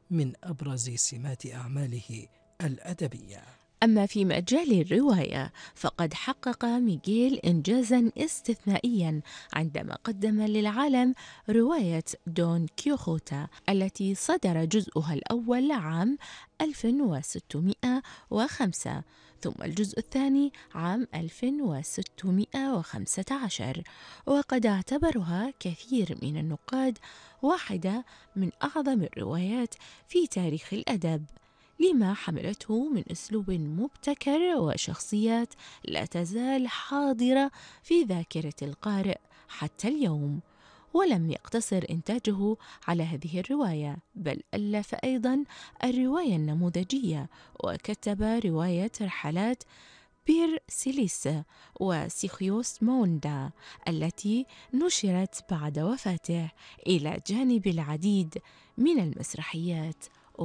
من أبرز سمات أعماله الأدبية. أما في مجال الرواية فقد حقق ميغيل إنجازا استثنائيا عندما قدم للعالم رواية دون كيخوتا التي صدر جزءها الأول عام 1605 ثم الجزء الثاني عام 1615، وقد اعتبرها كثير من النقاد واحدة من أعظم الروايات في تاريخ الأدب، لما حملته من أسلوب مبتكر وشخصيات لا تزال حاضرة في ذاكرة القارئ حتى اليوم. ولم يقتصر إنتاجه على هذه الرواية، بل ألف أيضا الرواية النموذجية، وكتب رواية رحلات بير سيليس وسيخيوس موندا التي نشرت بعد وفاته، إلى جانب العديد من المسرحيات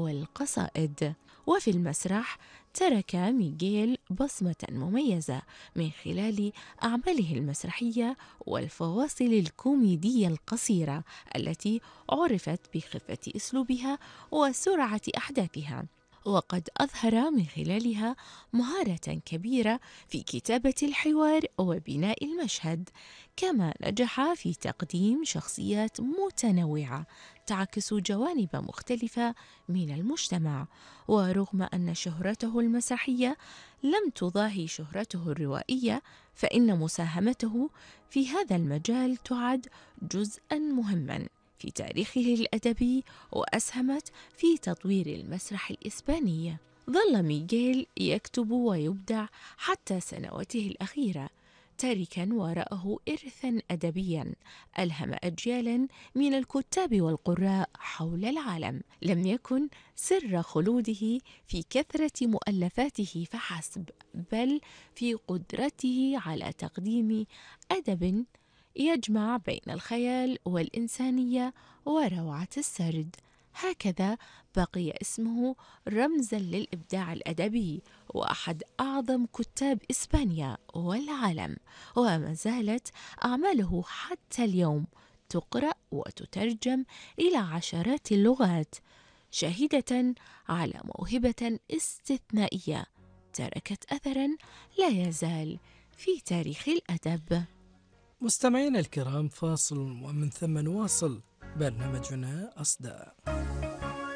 والقصائد. وفي المسرح ترك ميغيل بصمة مميزة من خلال أعماله المسرحية والفواصل الكوميدية القصيرة التي عرفت بخفة أسلوبها وسرعة أحداثها، وقد أظهر من خلالها مهارة كبيرة في كتابة الحوار وبناء المشهد، كما نجح في تقديم شخصيات متنوعة تعكس جوانب مختلفة من المجتمع. ورغم أن شهرته المسرحية لم تضاهي شهرته الروائية، فإن مساهمته في هذا المجال تعد جزءًا مهماً في تاريخه الأدبي، وأسهمت في تطوير المسرح الإسباني. ظل ميغيل يكتب ويبدع حتى سنواته الأخيرة، تاركا وراءه إرثا أدبيا ألهم أجيالا من الكتاب والقراء حول العالم. لم يكن سر خلوده في كثرة مؤلفاته فحسب، بل في قدرته على تقديم أدب يجمع بين الخيال والإنسانية وروعة السرد. هكذا بقي اسمه رمزاً للإبداع الأدبي، وأحد أعظم كتاب إسبانيا والعالم، وما زالت أعماله حتى اليوم تقرأ وتترجم إلى عشرات اللغات، شاهدة على موهبة استثنائية تركت أثراً لا يزال في تاريخ الأدب. مستمعينا الكرام، فاصل ومن ثم نواصل برنامجنا أصداء.